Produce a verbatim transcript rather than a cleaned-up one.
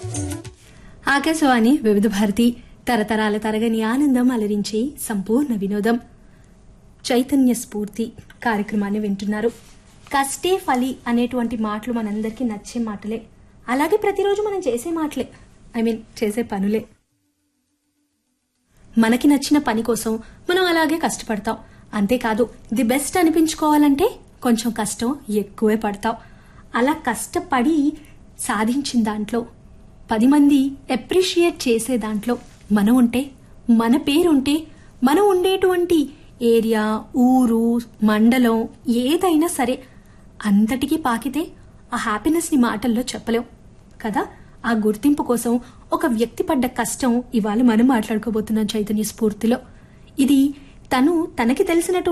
ఆకాశవాణి వివిధ భారతి తరతరాల తరగని ఆనందం అలరించే సంపూర్ణ వినోదం చైతన్య స్ఫూర్తి కార్యక్రమాన్ని వింటున్నారు. కష్టే ఫలి అనేటువంటి మాటలు మనందరికీ నచ్చే మాటలే, అలాగే ప్రతిరోజు మనం చేసే మాటలే, ఐ మీన్ చేసే పనులే. మనకి నచ్చిన పని కోసం మనం అలాగే కష్టపడతాం. అంతేకాదు ది బెస్ట్ అనిపించుకోవాలంటే కొంచెం కష్టం ఎక్కువే పడతాం. అలా కష్టపడి సాధించిన దాంట్లో పది మంది అప్రిషియేట్ చేసే దాంట్లో మనం ఉంటే, మన పేరుంటే, మనం ఉండేటువంటి ఏరియా, ఊరు, మండలం ఏదైనా సరే అంతటికీ పాకితే ఆ హ్యాపీనెస్ ని మాటల్లో చెప్పలేం కదా. ఆ గుర్తింపు కోసం ఒక వ్యక్తి పడ్డ కష్టం ఇవాళ మనం మాట్లాడుకోబోతున్నాం చైతన్య స్ఫూర్తిలో. ఇది తను తనకి తెలిసినటువంటి